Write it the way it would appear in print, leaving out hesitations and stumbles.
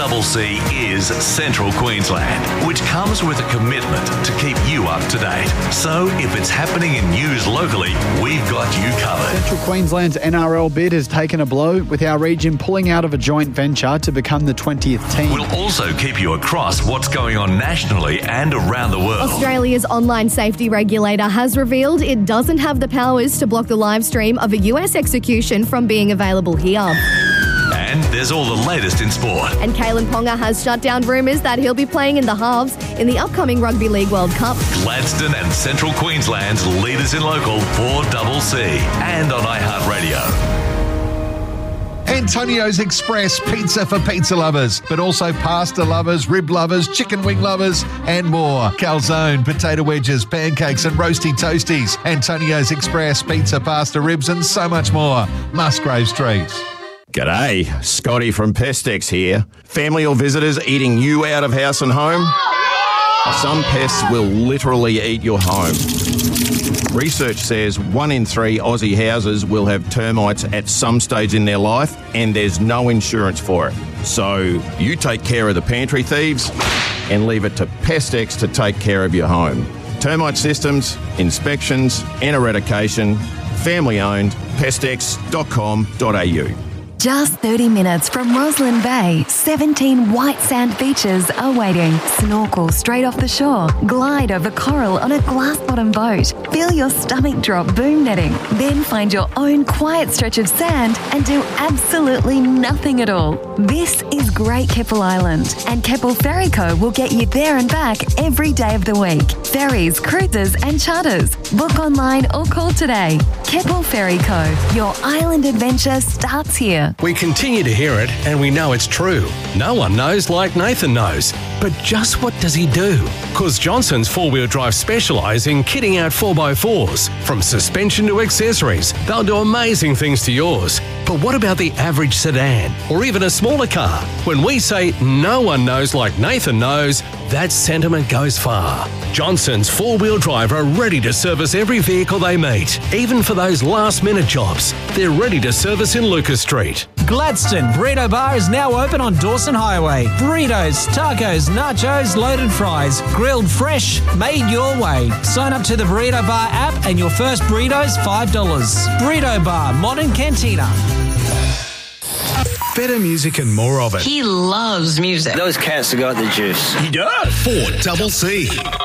4CC is Central Queensland, which comes with a commitment to keep you up to date. So if it's happening in news locally, we've got you covered. Central Queensland's NRL bid has taken a blow, with our region pulling out of a joint venture to become the 20th team. We'll also keep you across what's going on nationally and around the world. Australia's online safety regulator has revealed it doesn't have the powers to block the live stream of a US execution from being available here. And there's all the latest in sport. And Kalen Ponga has shut down rumours that he'll be playing in the halves in the upcoming Rugby League World Cup. Gladstone and Central Queensland's leaders in local 4CC and on iHeartRadio. Antonio's Express pizza for pizza lovers, but also pasta lovers, rib lovers, chicken wing lovers, and more. Calzone, potato wedges, pancakes, and roasty toasties. Antonio's Express pizza, pasta, ribs, and so much more. Musgrave Street. G'day, Scotty from Pestex here. Family or visitors eating you out of house and home? Some pests will literally eat your home. Research says 1 in 3 Aussie houses will have termites at some stage in their life, and there's no insurance for it. So you take care of the pantry thieves and leave it to Pestex to take care of your home. Termite systems, inspections and eradication. Family owned. Pestex.com.au. Just 30 minutes from Roslyn Bay, 17 white sand beaches are waiting. Snorkel straight off the shore. Glide over coral on a glass-bottom boat. Feel your stomach drop boom netting. Then find your own quiet stretch of sand and do absolutely nothing at all. This is Great Keppel Island, and Keppel Ferry Co. will get you there and back every day of the week. Ferries, cruises and charters. Book online or call today. Keppel Ferry Co. Your island adventure starts here. We continue to hear it, and we know it's true. No one knows like Nathan knows. But just what does he do? Because Johnson's 4-wheel drive specialise in kitting out 4x4s. From suspension to accessories, they'll do amazing things to yours. But what about the average sedan, or even a smaller car? When we say no one knows like Nathan knows, that sentiment goes far. Johnson's 4-wheel drive are ready to service every vehicle they meet, even for those last-minute jobs. They're ready to service in Lucas Street. Gladstone Burrito Bar is now open on Dawson Highway. Burritos, tacos, nachos, loaded fries, grilled fresh, made your way. Sign up to the Burrito Bar app and your first burrito's $5. Burrito Bar, Modern Cantina. Better music and more of it. He loves music. Those cats have got the juice. He does. 4CC.